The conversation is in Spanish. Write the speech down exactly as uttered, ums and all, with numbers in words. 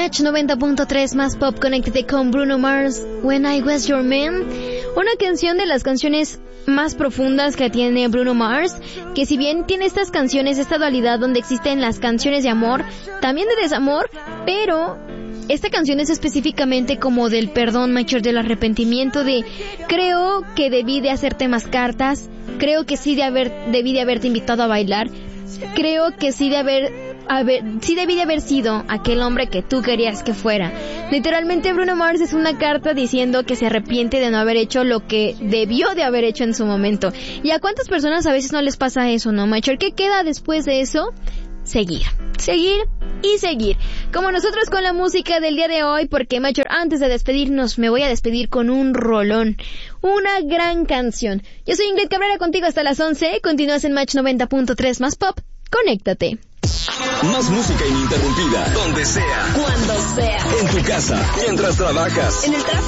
Match noventa punto tres más pop, conéctate con Bruno Mars, When I Was Your Man. Una canción de las canciones más profundas que tiene Bruno Mars, que si bien tiene estas canciones, esta dualidad donde existen las canciones de amor, también de desamor, pero esta canción es específicamente como del perdón, mayor, del arrepentimiento, de creo que debí de hacerte más cartas, creo que sí de haber, debí de haberte invitado a bailar, creo que sí de haber A ver, sí debí de haber sido aquel hombre que tú querías que fuera. Literalmente Bruno Mars es una carta diciendo que se arrepiente de no haber hecho lo que debió de haber hecho en su momento. ¿Y a cuántas personas a veces no les pasa eso, no, Macher? ¿Qué queda después de eso? Seguir, seguir y seguir. Como nosotros con la música del día de hoy, porque, Macher, antes de despedirnos me voy a despedir con un rolón. Una gran canción. Yo soy Ingrid Cabrera, contigo hasta las once. Continúas en Match noventa punto tres más pop. Conéctate. Más música ininterrumpida, donde sea, cuando sea, en tu casa, mientras trabajas, en el tráfico.